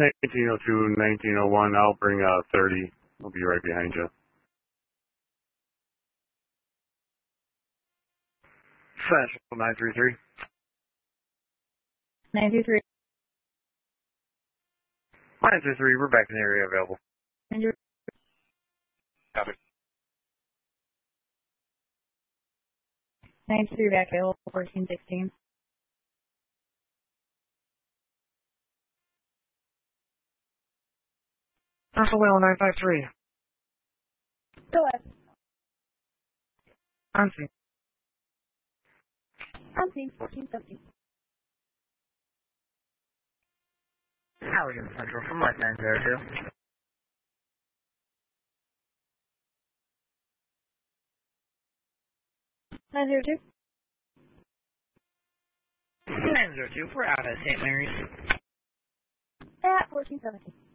1902, 1901, I'll bring 30. We'll be right behind you. Central 933. 923. 933, we're back in the area available. 923 back available, 1416. Alpha Whale 953. Go ahead. On scene. On scene, 1417. Halligan Central from West 902. 902. 902, we're out at St. Mary's. At 1417.